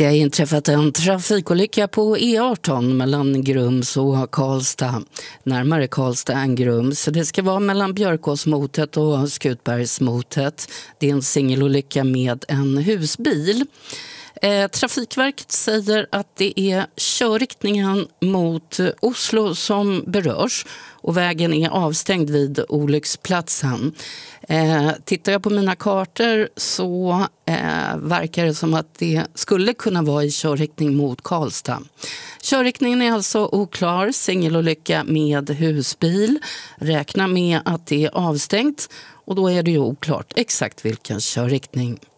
Det har inträffat en trafikolycka på E18 mellan Grums och Karlstad. Närmare Karlstad än Grums. Det ska vara mellan Björkåsmotet och Skutbergsmotet. Det är en singelolycka med en husbil. Trafikverket säger att det är körriktningen mot Oslo som berörs och vägen är avstängd vid olycksplatsen. Tittar jag på mina kartor så verkar det som att det skulle kunna vara i körriktning mot Karlstad. Körriktningen är alltså oklar, singelolycka med husbil. Räkna med att det är avstängt och då är det ju oklart exakt vilken körriktning.